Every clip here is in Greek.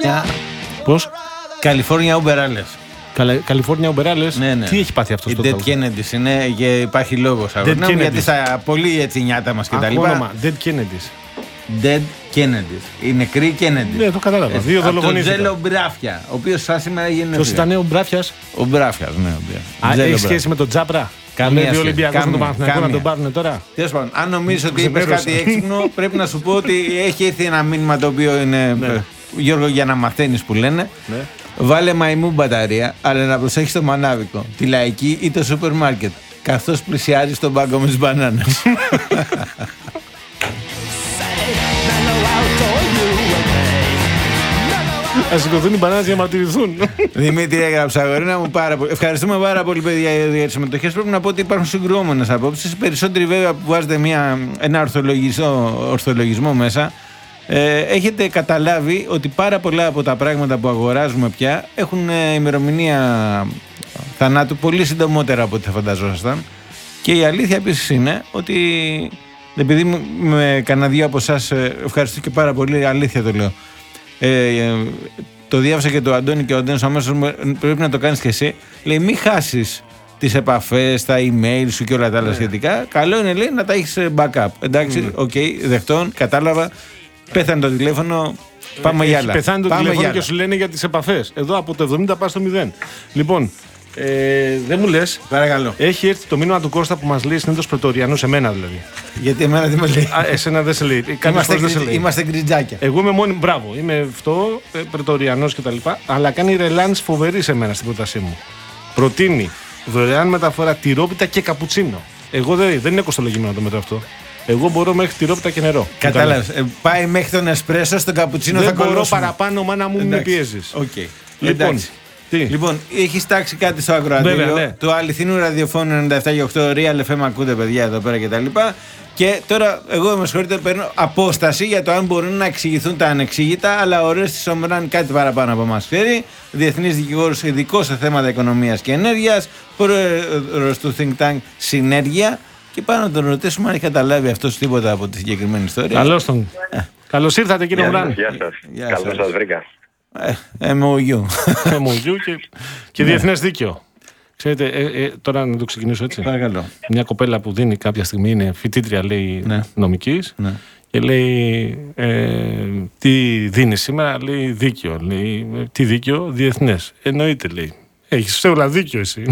Πώς? Καλιφόρνια Ουμπεράλες. Καλιφόρνια Ουμπεράλες. Ναι. Τι έχει πάθει αυτό η στο Dead τραγούδι? Kennedys είναι και υπάρχει λόγος. Γιατί στα πολύ έτσι νιάτα μας και τα λοιπά. Όνομα, Dead Kennedys. Dead Kennedys. Οι νεκροί Kennedys. Ναι, το κατάλαβα. Δύο δολοφονήθηκαν. Τον Τζέλο Μπράφια, ο οποίος σαν σήμερα έγινε. Ποιος ήταν ο Μπράφιας? Ο Μπράφιας, ναι. Έχει σχέση με τον Τζάπρα? Καμία σχέση. Ολυμπιακός με τον Παναθηναϊκό να τον πάρουν τώρα. Τέλος πάντων, αν νομίζεις ότι είπες κάτι έξυπνο, πρέπει να σου πω ότι έχει έρθει ένα μήνυμα το οποίο είναι. Γιώργο, για να μαθαίνεις που λένε. Ναι. Βάλε μαϊμού μπαταρία, αλλά να προσέχεις το μανάβικο, τη λαϊκή ή το σούπερ μάρκετ, καθώς πλησιάζεις τον πάγκο με τις μπανάνες. Ας σηκωθούν οι μπανάνες για να μαρτυρηθούν. Δημήτρη, έγραψε αγορίνα μου πάρα πολύ. Ευχαριστούμε πάρα πολύ, παιδιά, για τις συμμετοχές. Πρέπει να πω ότι υπάρχουν συγκρουόμενες απόψεις. Περισσότεροι, βέβαια, που βάζετε ένα ορθολογισμό μέσα. Έχετε καταλάβει ότι πάρα πολλά από τα πράγματα που αγοράζουμε πια έχουν ημερομηνία θανάτου πολύ συντομότερα από ό,τι θα φανταζόσασταν. Και η αλήθεια επίσης είναι ότι, επειδή με κανένα δύο από εσάς, ευχαριστώ και πάρα πολύ, αλήθεια το λέω, το διάβασα και το Αντώνη και ο Αντώνης αμέσως πρέπει να το κάνεις και εσύ. Λέει, μην χάσεις τις επαφές, τα email σου και όλα τα άλλα σχετικά. Καλό είναι, λέει, να τα έχεις backup. Εντάξει, δεχτών, κατάλαβα. Πέθανε το τηλέφωνο, πάμε για άλλα. Πεθάνει το τηλέφωνο και σου λένε για τις επαφές. Εδώ από το 70 πάει στο 0. Λοιπόν, δεν μου λες. Παρακαλώ. Έχει έρθει το μήνυμα του Κώστα που μας λέει συνήθως πρετοριανός, εμένα δηλαδή. Γιατί εμένα δεν με λέει. Εσένα δεν σε λέει. Είμαστε γκριτζάκια. Εγώ είμαι μόνοι, μπράβο, είμαι αυτό, πρετοριανός κτλ. Αλλά κάνει ρελάνς φοβερή σε μένα στην πρότασή μου. Προτείνει δωρεάν μεταφορά τυρόπιτα και καπουτσίνο. Εγώ δεν είναι κοστολογημένο το μέτρο αυτό. Εγώ μπορώ μέχρι τυρόπιτα και νερό. Κατάλαβες. Πάει μέχρι τον εσπρέσο, στον καπουτσίνο δεν θα κολλώσουμε. Δεν μπορώ παραπάνω, μάνα μου, με πιέζεις. Okay. Λοιπόν, έχεις τάξει κάτι στο ακροατήριο, ναι, του αληθινού ραδιοφώνου 97,8 Real FM, ακούτε παιδιά εδώ πέρα κτλ. Και τώρα εγώ με συγχωρείτε, παίρνω απόσταση για το αν μπορούν να εξηγηθούν τα ανεξήγητα, αλλά ο Ορέστης Σομράν κάτι παραπάνω από εμάς ξέρει. Διεθνής δικηγόρος, ειδικός σε θέματα οικονομίας και ενέργειας, πρόεδρος του Think Tank Συνέργεια. Και πάνω να τον ρωτήσουμε αν έχει καταλάβει αυτός τίποτα από τη συγκεκριμένη ιστορία. Καλώς τον. Καλώς ήρθατε, κύριε Μουράν. Γεια σας. Καλώς σας βρήκα. MOU. Και διεθνές δίκαιο. Ξέρετε, τώρα να το ξεκινήσω έτσι. Παρακαλώ. Μια κοπέλα που δίνει κάποια στιγμή, είναι φοιτήτρια, λέει, νομικής, και λέει, τι δίνει σήμερα, λέει, δίκαιο. Λέει, τι δίκαιο, διεθνές. Εννοείται, λέει. Έχεις όλα δίκιο εσύ.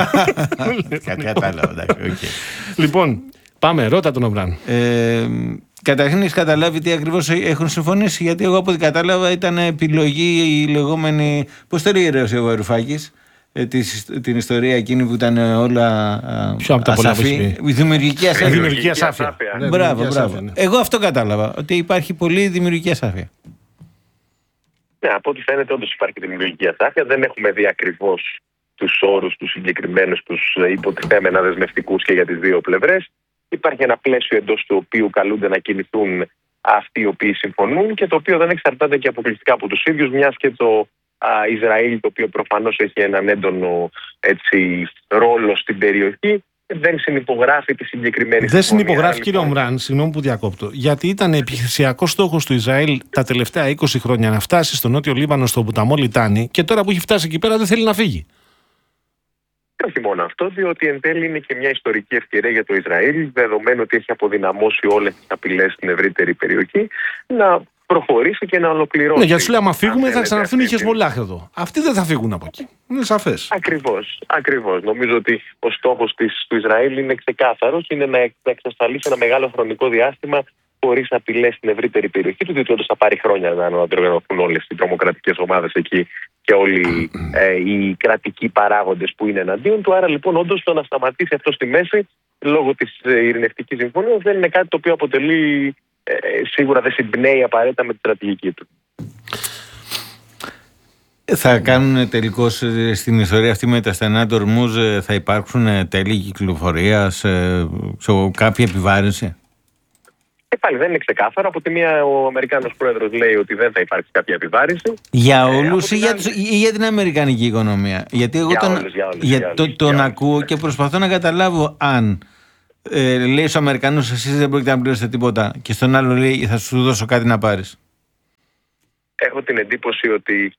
Κατάλαβα, εντάξει. Λοιπόν, πάμε, ρώτα τον Ομπράν. Καταρχήν έχεις καταλάβει τι ακριβώς έχουν συμφωνήσει, γιατί εγώ από ό,τι κατάλαβα ήταν επιλογή η λεγόμενη, πώς το λέει ο Βαρουφάκης, την ιστορία εκείνη που ήταν όλα ασαφή. Δημιουργική ασάφεια. Μπράβο. Εγώ αυτό κατάλαβα, ότι υπάρχει πολύ δημιουργική ασάφεια. Ναι, από ό,τι φαίνεται όντως υπάρχει δημιουργική ασάφεια. Δεν έχουμε δει ακριβώς τους όρους, τους συγκεκριμένους, τους υποτιθέμενα δεσμευτικούς και για τις δύο πλευρές. Υπάρχει ένα πλαίσιο εντός του οποίου καλούνται να κινηθούν αυτοί οι οποίοι συμφωνούν και το οποίο δεν εξαρτάται και αποκλειστικά από τους ίδιους, μιας και το Ισραήλ, το οποίο προφανώς έχει έναν έντονο ρόλο στην περιοχή, δεν συνυπογράφει τη συγκεκριμένη συμφωνία. Δεν συνυπογράφει, κύριε Ομράν, συγγνώμη που διακόπτω, γιατί ήταν επιχειρησιακός στόχος του Ισραήλ τα τελευταία 20 χρόνια να φτάσει στο Νότιο Λίβανο, στον ποταμό Λιτάνη, και τώρα που έχει φτάσει εκεί πέρα δεν θέλει να φύγει. Και όχι μόνο αυτό, διότι εν τέλει είναι και μια ιστορική ευκαιρία για το Ισραήλ, δεδομένου ότι έχει αποδυναμώσει όλες τις απειλές στην ευρύτερη περιοχή, να προχωρήσει και να ολοκληρώσει. Ναι, γιατί σου λέει, άμα φύγουμε θα ξαναρθούν οι Χεσμολάχ εδώ. Αυτοί δεν θα φύγουν από εκεί. Είναι σαφές. Ακριβώς. Νομίζω ότι ο στόχος του Ισραήλ είναι ξεκάθαρος, είναι να εξασφαλίσει ένα μεγάλο χρονικό διάστημα χωρίς απειλές στην ευρύτερη περιοχή του, διότι όντως θα πάρει χρόνια να ανατροπιαστούν όλες οι τρομοκρατικές ομάδες εκεί και όλοι οι κρατικοί παράγοντες που είναι εναντίον του. Άρα λοιπόν, όντως, το να σταματήσει αυτό στη μέση λόγω της ειρηνευτικής συμφωνίας δεν είναι κάτι το οποίο αποτελεί. Σίγουρα δεν συμπνέει απαραίτητα με τη στρατηγική του. Θα κάνουν τελικώς στην ιστορία αυτή με τα στενά του Ορμούζ, θα υπάρξουν τέλη κυκλοφορίας, κάποια επιβάρυνση? Πάλι δεν είναι ξεκάθαρο. Από τη μία, ο Αμερικάνος πρόεδρος λέει ότι δεν θα υπάρξει κάποια επιβάρυνση. Για όλους ή για την αμερικανική οικονομία? Γιατί εγώ τον ακούω και προσπαθώ να καταλάβω αν λέει στους Αμερικανούς, εσείς δεν πρόκειται να πληρώσετε τίποτα, και στον άλλο λέει, θα σου δώσω κάτι να πάρεις. Έχω την εντύπωση ότι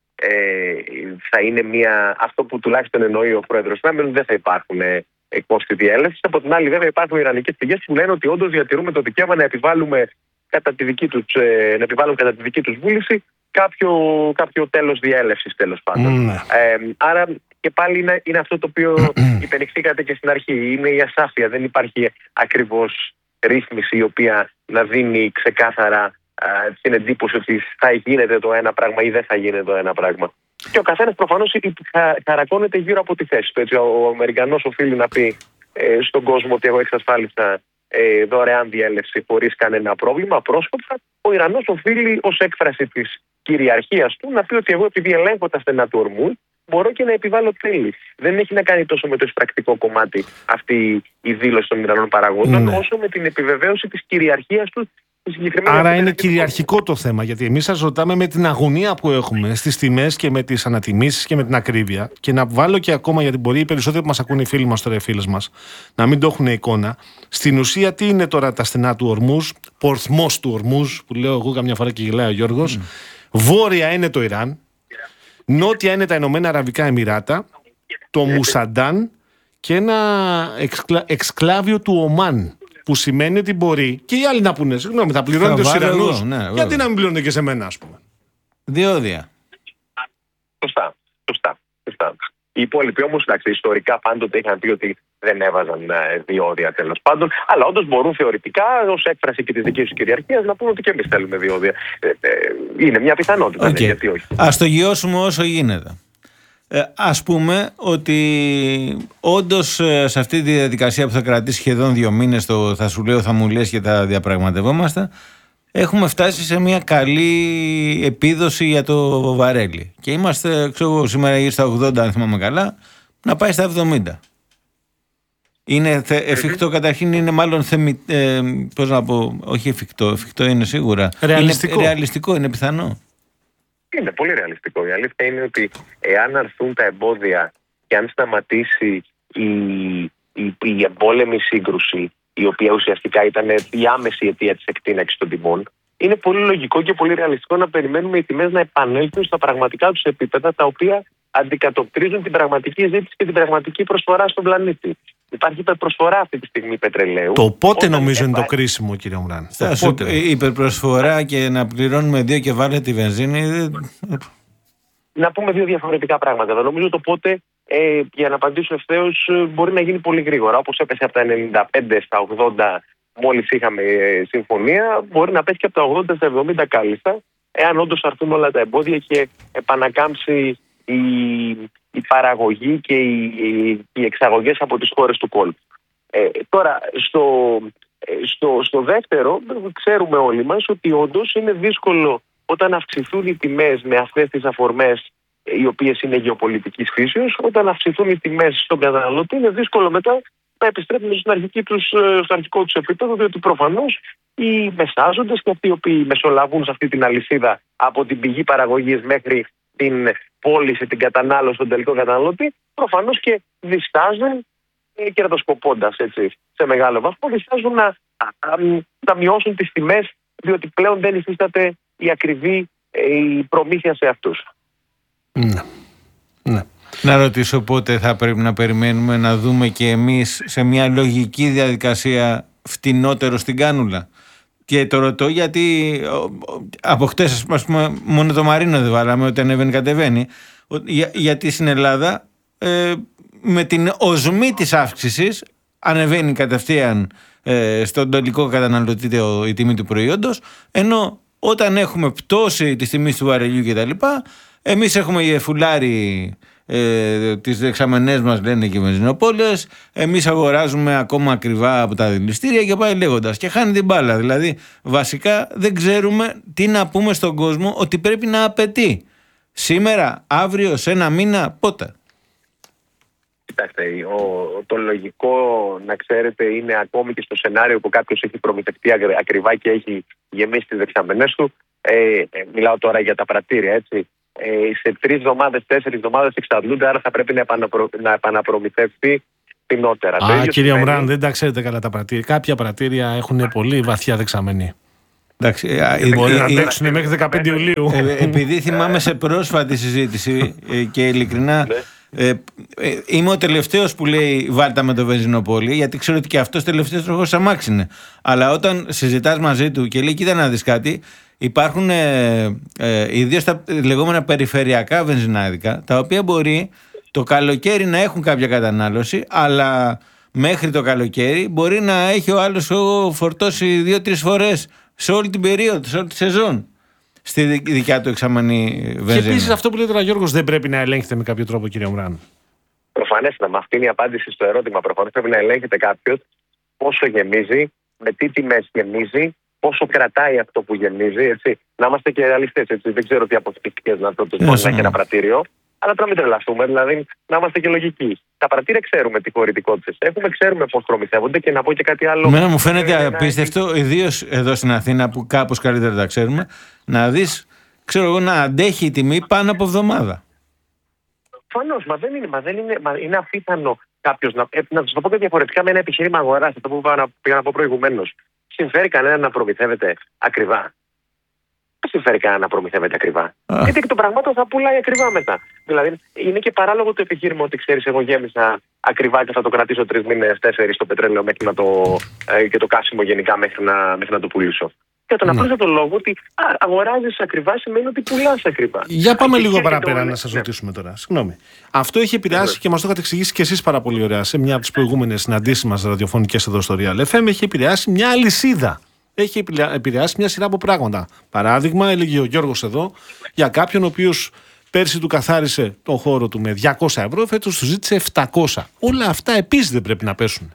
θα είναι αυτό που τουλάχιστον εννοεί ο πρόεδρος Τράμπ, δεν θα υπάρχουν κόστη διέλευσης. Από την άλλη, βέβαια, υπάρχουν ιρανικές πηγές που λένε ότι όντως διατηρούμε το δικαίωμα να επιβάλλουν κατά τη δική τους βούληση κάποιο τέλος διέλευσης, τέλος πάντων. Άρα και πάλι είναι αυτό το οποίο υπενηχθήκατε και στην αρχή. Είναι η ασάφεια. Δεν υπάρχει ακριβώς ρύθμιση η οποία να δίνει ξεκάθαρα την εντύπωση ότι θα γίνεται το ένα πράγμα ή δεν θα γίνεται το ένα πράγμα. Και ο καθένας προφανώς χαρακώνεται γύρω από τη θέση του. Έτσι, ο Αμερικανός οφείλει να πει στον κόσμο ότι εγώ εξασφάλισα δωρεάν διέλευση χωρίς κανένα πρόβλημα. Πρόσφατα, ο Ιρανός οφείλει ως έκφραση της κυριαρχίας του να πει ότι εγώ, επειδή ελέγχω τα στενά του Ορμούζ, μπορώ και να επιβάλλω τέλη. Δεν έχει να κάνει τόσο με το εισπρακτικό κομμάτι αυτή η δήλωση των Ιρανών παραγόντων, όσο με την επιβεβαίωση της κυριαρχίας του. Άρα είναι κυριαρχικό το θέμα, γιατί εμείς σας ρωτάμε με την αγωνία που έχουμε στις τιμές και με τις ανατιμήσεις και με την ακρίβεια. Και να βάλω και ακόμα, γιατί μπορεί οι περισσότεροι που μας ακούν οι φίλοι μας τώρα, οι φίλες μας, να μην το έχουν εικόνα. Στην ουσία, τι είναι τώρα τα στενά του Ορμούζ, πορθμός του Ορμούζ, που λέω εγώ καμιά φορά και γελάει ο Γιώργος. Βόρεια είναι το Ιράν, νότια είναι τα Ηνωμένα Αραβικά Εμιράτα, το Μουσαντάν και ένα εξκλάβιο του Ομάν. Που σημαίνει ότι μπορεί και οι άλλοι να πούνε, συγγνώμη, θα πληρώνετε στους Ιρανούς. Γιατί να μην πληρώνετε και σε μένα, ας πούμε. Διόδια. Σωστά. Οι υπόλοιποι όμως, ιστορικά πάντοτε είχαν πει ότι δεν έβαζαν διόδια, τέλος πάντων. Αλλά όντως μπορούν θεωρητικά, ως έκφραση και της δικής τους κυριαρχίας, να πούνε ότι και εμείς θέλουμε διόδια. Είναι μια πιθανότητα, γιατί όχι. Ας το γιώσουμε όσο γίνεται. Ας πούμε ότι όντως σε αυτή τη διαδικασία που θα κρατήσει σχεδόν 2 μήνες, το θα σου λέω, θα μου λες και τα διαπραγματευόμαστε, έχουμε φτάσει σε μια καλή επίδοση για το βαρέλι και είμαστε, ξέρω, σήμερα γύρω στα 80, αν θυμάμαι καλά, να πάει στα 70. Είναι εφικτό, καταρχήν είναι μάλλον πώς να πω, όχι εφικτό είναι σίγουρα. Ρεαλιστικό, είναι πιθανό. Είναι πολύ ρεαλιστικό. Η αλήθεια είναι ότι εάν αρθούν τα εμπόδια και αν σταματήσει η εμπόλεμη σύγκρουση, η οποία ουσιαστικά ήταν η άμεση αιτία της εκτείναξης των τιμών, είναι πολύ λογικό και πολύ ρεαλιστικό να περιμένουμε οι τιμές να επανέλθουν στα πραγματικά τους επίπεδα, τα οποία αντικατοπτρίζουν την πραγματική ζήτηση και την πραγματική προσφορά στον πλανήτη. Υπάρχει υπερπροσφορά αυτή τη στιγμή πετρελαίου. Το πότε νομίζω είναι το κρίσιμο, κύριε Ομράν. Υπερπροσφορά και να πληρώνουμε 2 και βάλε τη βενζίνη. Να πούμε 2 διαφορετικά πράγματα. Νομίζω το πότε, για να απαντήσω ευθέως, μπορεί να γίνει πολύ γρήγορα. Όπως έπεσε από τα 95 στα 80 μόλις είχαμε συμφωνία, μπορεί να πέσει και από τα 80 στα 70 κάλλιστα, εάν όντως αρθούν όλα τα εμπόδια και επανακάμψει η παραγωγή και οι εξαγωγές από τις χώρες του κόλπου. Τώρα, στο δεύτερο, ξέρουμε όλοι μας ότι όντως είναι δύσκολο όταν αυξηθούν οι τιμές με αυτές τις αφορμές, οι οποίες είναι γεωπολιτικής φύσεως, όταν αυξηθούν οι τιμές στον καταναλωτή, είναι δύσκολο μετά να επιστρέφουν στο αρχικό τους επίπεδο, διότι προφανώς οι μεσάζοντες και αυτοί οι οποίοι μεσολαβούν σε αυτή την αλυσίδα από την πηγή παραγωγής μέχρι την πώληση, την κατανάλωση στον τελικό καταναλωτή, προφανώς και διστάζουν, κερδοσκοπώντας σε μεγάλο βαθμό, διστάζουν να μειώσουν τις τιμές, διότι πλέον δεν υφίσταται η ακριβή η προμήθεια σε αυτούς. Ναι. Να ρωτήσω πότε θα πρέπει να περιμένουμε να δούμε και εμείς σε μια λογική διαδικασία φτηνότερο στην κάνουλα. Και το ρωτώ γιατί από χτες, ας πούμε, μόνο το Μαρίνο δεν βάλαμε, ότι ανεβαίνει κατεβαίνει. Γιατί στην Ελλάδα με την οσμή της αύξησης ανεβαίνει κατευθείαν στον τελικό καταναλωτή η τιμή του προϊόντος, ενώ όταν έχουμε πτώση της τιμής του βαρελιού κτλ., εμείς έχουμε γεφουλάρει τις δεξαμενές μας, λένε και οι βενζινοπόλες, εμείς αγοράζουμε ακόμα ακριβά από τα δηληστήρια και πάει λέγοντας και χάνει την μπάλα. Δηλαδή βασικά δεν ξέρουμε τι να πούμε στον κόσμο ότι πρέπει να απαιτεί σήμερα, αύριο, σε 1 μήνα, πότε. Κοιτάξτε, το λογικό, να ξέρετε, είναι ακόμη και στο σενάριο που κάποιος έχει προμηθευτεί ακριβά και έχει γεμίσει τις δεξαμενές του. Μιλάω τώρα για τα πρατήρια, έτσι. Σε 3 εβδομάδες, 4 εβδομάδες εξαντλούνται, άρα θα πρέπει να επαναπρομηθευτεί φθηνότερα. Κύριε Ομράν, δεν τα ξέρετε καλά τα πρατήρια. Κάποια πρατήρια έχουν πολύ βαθιά δεξαμενή. Μπορεί να αντέξουν μέχρι 15 Ιουλίου. Επειδή θυμάμαι σε πρόσφατη συζήτηση και ειλικρινά. Είμαι ο τελευταίος που λέει βάλτα με το βενζινοπόλι, γιατί ξέρω ότι και αυτός τελευταίος τροχός αμάξι είναι. Αλλά όταν συζητάς μαζί του και λέει κοίτα να δεις κάτι, υπάρχουν ιδίως τα λεγόμενα περιφερειακά βενζινάδικα, τα οποία μπορεί το καλοκαίρι να έχουν κάποια κατανάλωση, αλλά μέχρι το καλοκαίρι μπορεί να έχει ο άλλος φορτώσει 2-3 φορές σε όλη την περίοδο, σε όλη τη σεζόν, στη δικιά του εξαμανή βενζίνη. Και επίσης αυτό που λέει τώρα Γιώργος, δεν πρέπει να ελέγχεται με κάποιο τρόπο, κύριε Μουράν? Προφανέστατα, αυτή είναι η απάντηση στο ερώτημα. Προφανώς πρέπει να ελέγχεται κάποιος πόσο γεμίζει, με τι τιμές γεμίζει, πόσο κρατάει αυτό που γεμίζει. Έτσι. Να είμαστε και ρεαλιστές. Δεν ξέρω τι αποθηκευτικές δυνατότητες μπορεί να έχει ένα πρατήριο. Αλλά τώρα μην τρελαθούμε, δηλαδή να είμαστε και λογικοί. Τα πρατήρια ξέρουμε τι χωρητικότητες έχουμε, ξέρουμε πώς προμηθεύονται και να πω και κάτι άλλο. Μένα μου φαίνεται απίστευτο, ιδίως εδώ στην Αθήνα που κάπως καλύτερα τα ξέρουμε, να δεις, ξέρω εγώ, να αντέχει η τιμή πάνω από εβδομάδα. Προφανώς, είναι απίθανο κάποιος να σας το πω και διαφορετικά με ένα επιχείρημα αγοράς, αυτό που πήγα να πω προηγουμένως. Συμφέρει κανένα να προμηθεύεται ακριβά? Δεν συμφέρει κανένα να προμηθεύεται ακριβά. Γιατί εκ των πραγμάτων θα πουλάει ακριβά μετά. Δηλαδή, είναι και παράλογο το επιχείρημα ότι ξέρεις, εγώ γέμισα ακριβά και θα το κρατήσω 3 μήνες, 4 στο πετρέλαιο μέχρι και το καύσιμο γενικά μέχρι να το πουλήσω. Για τον απλούστατο λόγο ότι αγοράζεις ακριβά σημαίνει ότι πουλάς ακριβά. Για πάμε λίγο παραπέρα να σας ρωτήσουμε τώρα. Συγγνώμη. Αυτό έχει επηρεάσει και μας το είχατε εξηγήσει και εσείς πάρα πολύ ωραία σε μια από τις προηγούμενες συναντήσεις μας ραδιοφωνικές εδώ στο Real FM. Έχει επηρεάσει μια αλυσίδα. Έχει επηρεάσει μια σειρά από πράγματα. Παράδειγμα, έλεγε ο Γιώργος εδώ, για κάποιον ο οποίος πέρσι του καθάρισε τον χώρο του με 200 ευρώ, φέτος του ζήτησε 700. Όλα αυτά επίσης δεν πρέπει να πέσουν.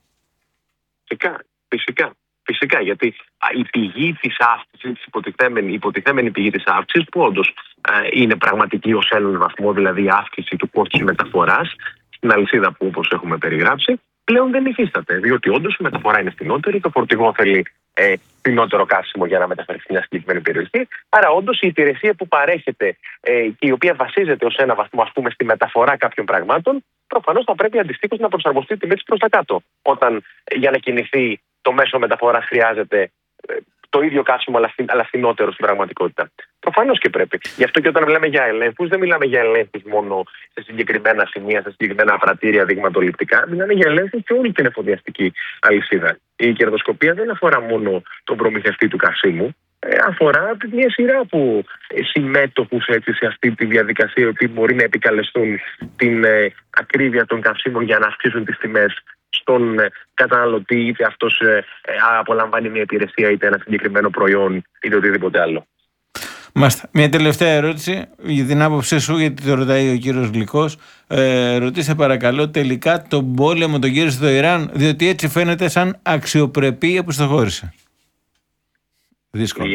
Φυσικά, γιατί η πηγή της αύξησης, η υποτιθέμενη πηγή της αύξησης, που όντως είναι πραγματική ως έναν βαθμό, δηλαδή η αύξηση του κόστους μεταφοράς στην αλυσίδα που όπως έχουμε περιγράψει, πλέον δεν υφίσταται. Διότι όντως η μεταφορά είναι φθηνότερη, το φορτηγό θέλει φθηνότερο καύσιμο για να μεταφέρει σε μια συγκεκριμένη περιοχή. Άρα, όντως η υπηρεσία που παρέχεται και η οποία βασίζεται ως ένα βαθμό, ας πούμε, στη μεταφορά κάποιων πραγμάτων, προφανώς θα πρέπει αντιστοίχως να προσαρμοστεί τη τιμή προς τα κάτω. Όταν για να κινηθεί το μέσο μεταφοράς χρειάζεται το ίδιο καύσιμο, αλλά φθηνότερο στην πραγματικότητα. Προφανώς και πρέπει. Γι' αυτό και όταν μιλάμε για ελέγχους, δεν μιλάμε για ελέγχους μόνο σε συγκεκριμένα σημεία, σε συγκεκριμένα πρατήρια δειγματοληπτικά. Μιλάμε για ελέγχους σε όλη την εφοδιαστική αλυσίδα. Η κερδοσκοπία δεν αφορά μόνο τον προμηθευτή του καυσίμου. Αφορά μια σειρά από συμμέτοχους σε αυτή τη διαδικασία, οι οποίοι μπορεί να επικαλεστούν την ακρίβεια των καυσίμων για να αυξήσουν τις τιμές στον καταναλωτή, είτε αυτός απολαμβάνει μια υπηρεσία, είτε ένα συγκεκριμένο προϊόν, είτε οτιδήποτε άλλο. Μάλιστα. Μια τελευταία ερώτηση για την άποψή σου, γιατί το ρωτάει ο κύριος Γλυκός. Ρωτήστε παρακαλώ τελικά τον πόλεμο τον κύριο στο Ιράν, διότι έτσι φαίνεται σαν αξιοπρεπή οπισθοχώρηση. Δύσκολο.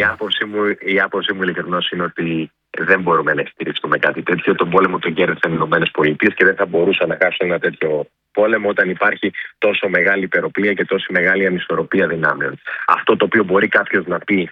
Η άποψή μου ειλικρινώς είναι ότι δεν μπορούμε να στηρίξουμε κάτι τέτοιο. Τον πόλεμο τον κέρδισαν οι ΗΠΑ και δεν θα μπορούσαν να χάσουν ένα τέτοιο πόλεμο όταν υπάρχει τόσο μεγάλη υπεροπλία και τόσο μεγάλη ανισορροπία δυνάμεων. Αυτό το οποίο μπορεί κάποιος να πει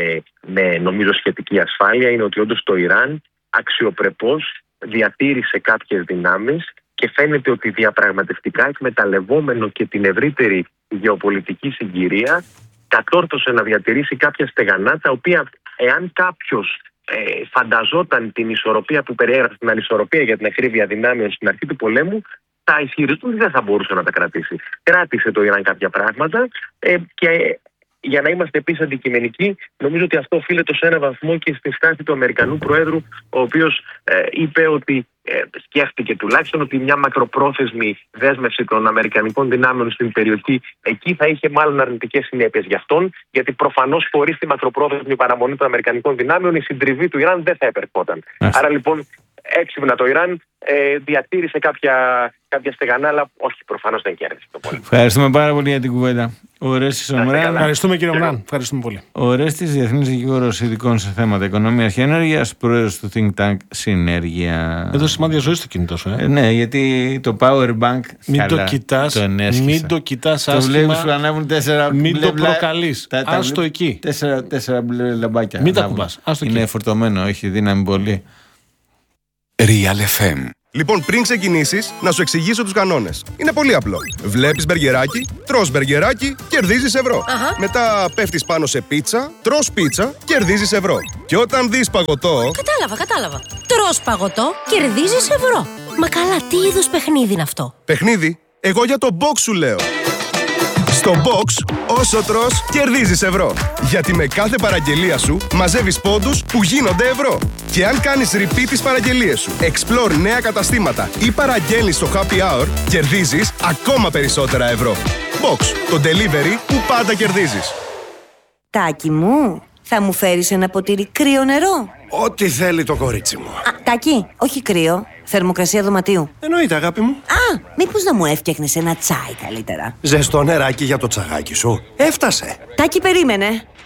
με νομίζω σχετική ασφάλεια είναι ότι όντως το Ιράν αξιοπρεπώς διατήρησε κάποιες δυνάμεις και φαίνεται ότι διαπραγματευτικά εκμεταλλευόμενο και την ευρύτερη γεωπολιτική συγκυρία κατόρθωσε να διατηρήσει κάποια στεγανά τα οποία εάν κάποιος φανταζόταν την ισορροπία που περιέγραφε, την ανισορροπία για την ακρίβεια δυνάμεων στην αρχή του πολέμου, θα ισχυριστούν ότι δεν θα μπορούσε να τα κρατήσει. Κράτησε το Ιράν κάποια πράγματα και για να είμαστε επίσης αντικειμενικοί, νομίζω ότι αυτό οφείλεται σε ένα βαθμό και στη στάση του Αμερικανού Προέδρου, ο οποίος είπε ότι σκέφτηκε τουλάχιστον ότι μια μακροπρόθεσμη δέσμευση των Αμερικανικών δυνάμεων στην περιοχή εκεί θα είχε μάλλον αρνητικές συνέπειες για αυτόν, γιατί προφανώς χωρίς τη μακροπρόθεσμη παραμονή των Αμερικανικών δυνάμεων η συντριβή του Ιράν δεν θα επερχόταν. Άρα λοιπόν έξυπνα το Ιράν διατήρησε κάποια στεγανά, αλλά όχι, προφανώς δεν κέρδισε το πόλεμο. Ευχαριστούμε πάρα πολύ για την κουβέντα. Ευχαριστούμε κύριε Μουράν. Ευχαριστούμε πολύ. Ο Ορέστης, διεθνής δικηγόρος ειδικών σε θέματα οικονομίας και ενέργειας, πρόεδρος του Think Tank Συνέργεια. Εδώ σημάδια ζωή στο κινητό σου. Ναι, γιατί το Power Bank. Μην το κοιτάς, μην το κοιτάς άσχημα. Σου ανάβουν 4. Μην το προκαλείς. Άστο εκεί. 4 μπλε λαμπάκια. Μην τα κουμπάς. Είναι φορτωμένο, έχει δύναμη πολύ. Real FM Λοιπόν, πριν ξεκινήσεις, να σου εξηγήσω τους κανόνες. Είναι πολύ απλό. Βλέπεις μπεργκεράκι, τρως μπεργκεράκι, κερδίζεις ευρώ. Μετά πέφτεις πάνω σε πίτσα, τρως πίτσα, κερδίζεις ευρώ. Και όταν δεις παγωτό... Κατάλαβα. Τρως παγωτό, κερδίζεις ευρώ. Μα καλά, τι είδους παιχνίδι είναι αυτό? Παιχνίδι? Εγώ για το box σου λέω. Στο box, όσο τρως, κερδίζεις ευρώ. Γιατί με κάθε παραγγελία σου μαζεύεις πόντους που γίνονται ευρώ. Και αν κάνεις repeat τις παραγγελίες σου, explore νέα καταστήματα ή παραγγέλνεις στο happy hour, κερδίζεις ακόμα περισσότερα ευρώ. Box, το delivery που πάντα κερδίζεις. Τάκη μου, θα μου φέρεις ένα ποτήρι κρύο νερό? Ό,τι θέλει το κορίτσι μου. Τάκη, όχι κρύο. Θερμοκρασία δωματίου. Εννοείται, αγάπη μου. Μήπως να μου έφτιαχνες ένα τσάι καλύτερα? Ζεστό νεράκι για το τσαγάκι σου. Έφτασε. Τάκη, περίμενε.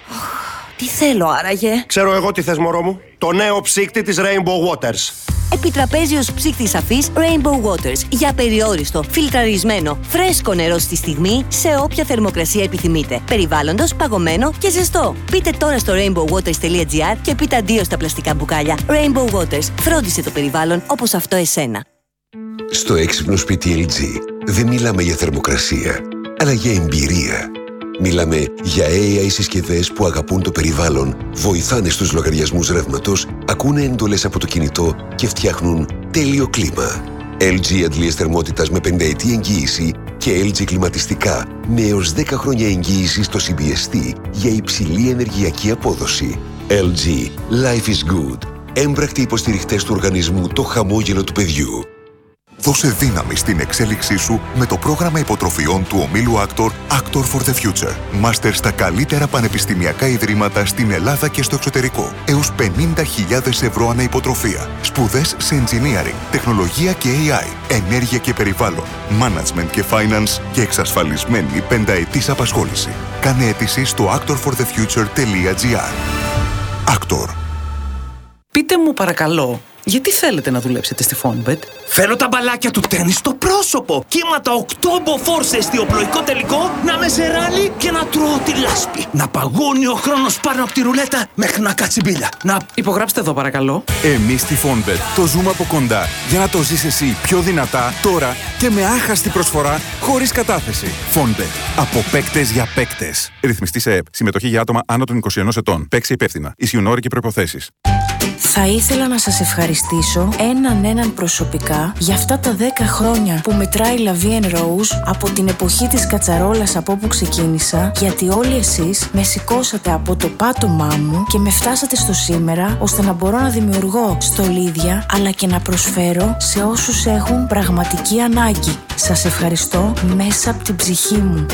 Τι θέλω άραγε? Ξέρω εγώ τι θες, μωρό μου. Το νέο ψύκτη της Rainbow Waters. Επιτραπέζιος ψύκτης αφής Rainbow Waters. Για περιόριστο, φιλτραρισμένο, φρέσκο νερό στη στιγμή, σε όποια θερμοκρασία επιθυμείτε. Περιβάλλοντος, παγωμένο και ζεστό. Πείτε τώρα στο rainbowwaters.gr και πείτε αντίο στα πλαστικά μπουκάλια. Rainbow Waters. Φρόντισε το περιβάλλον όπως αυτό εσένα. Στο έξυπνο σπίτι LG δεν μιλάμε για θερμοκρασία, αλλά για εμπειρία. Μιλάμε για AI συσκευές που αγαπούν το περιβάλλον, βοηθάνε στους λογαριασμούς ρεύματος, ακούνε εντολές από το κινητό και φτιάχνουν τέλειο κλίμα. LG αντλίες θερμότητας με 5 ετή εγγύηση και LG κλιματιστικά με έως 10 χρόνια εγγύηση στο CBST για υψηλή ενεργειακή απόδοση. LG. Life is good. Έμπρακτοι υποστηριχτές του οργανισμού Το Χαμόγελο του Παιδιού. Δώσε δύναμη στην εξέλιξή σου με το πρόγραμμα υποτροφιών του ομίλου Actor for the Future. Μάστερ στα καλύτερα πανεπιστημιακά ιδρύματα στην Ελλάδα και στο εξωτερικό. Έως 50.000 ευρώ ανά υποτροφία. Σπουδές σε engineering, τεχνολογία και AI, ενέργεια και περιβάλλον, management και finance και εξασφαλισμένη 5ετής απασχόληση. Κάνε αίτηση στο actorforthefuture.gr. Actor. Πείτε μου παρακαλώ, γιατί θέλετε να δουλέψετε στη Fonbet? Θέλω τα μπαλάκια του τένις στο πρόσωπο. Κύματα 8 μποφόρ σε εστιοπλοϊκό τελικό, να με σε ράλι και να τρώω τη λάσπη. Να παγώνει ο χρόνος πάνω από τη ρουλέτα μέχρι να κάτσει μπίλια. Υπογράψτε εδώ παρακαλώ. Εμείς στη Fonbet το ζούμε από κοντά για να το ζεις εσύ πιο δυνατά, τώρα και με άχαστη προσφορά, χωρίς κατάθεση. Fonbet. Από παίκτες για παίκτες. Ρυθμιστή σε ΕΕΠ. Συμμετοχή για άτομα άνω των 21 ετών. Παίξε υπεύθυνα. Ισιουν όροι και προϋποθέσεις. Θα ήθελα να σας ευχαριστήσω έναν προσωπικά για αυτά τα 10 χρόνια που μετράει La Vie en Rose από την εποχή της κατσαρόλας από όπου ξεκίνησα, γιατί όλοι εσείς με σηκώσατε από το πάτωμά μου και με φτάσατε στο σήμερα, ώστε να μπορώ να δημιουργώ στολίδια αλλά και να προσφέρω σε όσους έχουν πραγματική ανάγκη. Σας ευχαριστώ μέσα από την ψυχή μου.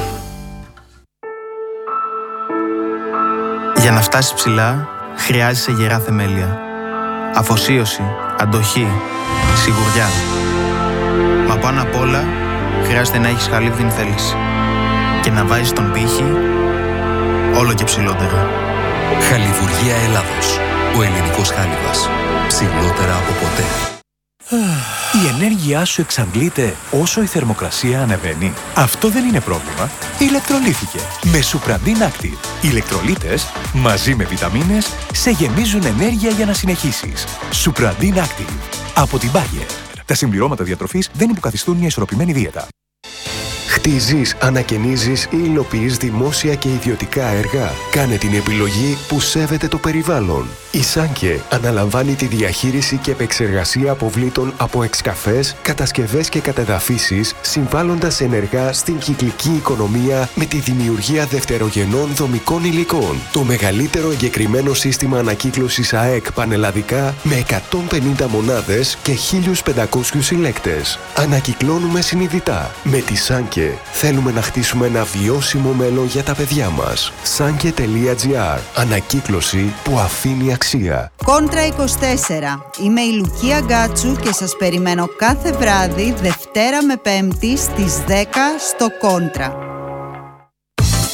Για να φτάσεις ψηλά, χρειάζεσαι γερά θεμέλια. Αφοσίωση, αντοχή, σιγουριά. Μα πάνω απ' όλα, χρειάζεται να έχεις χαλίβδινη θέληση. Και να βάζεις τον πύχη όλο και ψηλότερα. Χαλιβουργία Ελλάδος. Ο ελληνικός χάλιβας. Ψηλότερα από ποτέ. Η ενέργειά σου εξαντλείται όσο η θερμοκρασία ανεβαίνει. Αυτό δεν είναι πρόβλημα. Ηλεκτρολύθηκε με Supradin Active. Οι ηλεκτρολίτες μαζί με βιταμίνες σε γεμίζουν ενέργεια για να συνεχίσεις. Supradin Active από την Bayer. Τα συμπληρώματα διατροφής δεν υποκαθιστούν μια ισορροπημένη δίαιτα. Χτίζεις, ανακαινίζεις ή υλοποιείς δημόσια και ιδιωτικά έργα. Κάνε την επιλογή που σέβεται το περιβάλλον. Η Σάνκε αναλαμβάνει τη διαχείριση και επεξεργασία αποβλήτων από εξκαφές, κατασκευές και κατεδαφίσεις, συμβάλλοντας ενεργά στην κυκλική οικονομία με τη δημιουργία δευτερογενών δομικών υλικών. Το μεγαλύτερο εγκεκριμένο σύστημα ανακύκλωσης ΑΕΚ πανελλαδικά με 150 μονάδες και 1.500 συλλέκτες. Ανακυκλώνουμε συνειδητά. Με τη Σάνκε θέλουμε να χτίσουμε ένα βιώσιμο μέλλον για τα παιδιά μας. Sanke.gr. Ανακύκλωση που αφήνει αξία. Κόντρα 24. Είμαι η Λουκία Γκάτσου και σας περιμένω κάθε βράδυ Δευτέρα με Πέμπτη στις 10 στο Κόντρα.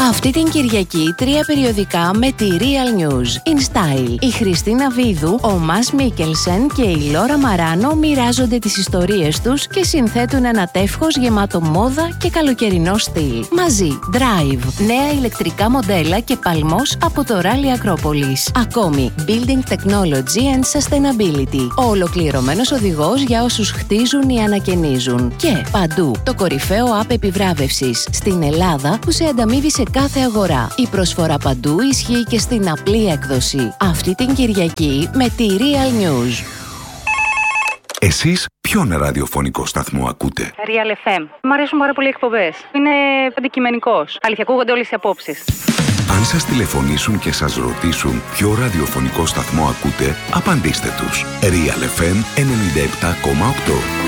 Αυτή την Κυριακή 3 περιοδικά με τη Real News. In Style. Η Χριστίνα Βίδου, ο Μας Μίκελσεν και η Λόρα Μαράνο μοιράζονται τις ιστορίες τους και συνθέτουν ένα τεύχος γεμάτο μόδα και καλοκαιρινό στυλ. Μαζί, Drive, νέα ηλεκτρικά μοντέλα και παλμός από το Rally Acropolis. Ακόμη, Building Technology and Sustainability. Ο ολοκληρωμένος οδηγός για όσους χτίζουν ή ανακαινίζουν. Και παντού, το κορυφαίο app επιβράβευσης στην Ελλάδα που σε ανταμείβει σε κάθε αγορά. Η προσφορά παντού ισχύει και στην απλή έκδοση. Αυτή την Κυριακή με τη Real News. Εσείς ποιον ραδιοφωνικό σταθμό ακούτε? Real FM. Μ' αρέσουν πάρα πολύ οι εκπομπές. Είναι αντικειμενικός. Αλήθεια, ακούγονται όλες οι απόψεις. Αν σας τηλεφωνήσουν και σας ρωτήσουν ποιο ραδιοφωνικό σταθμό ακούτε, απαντήστε τους. Real FM 97,8.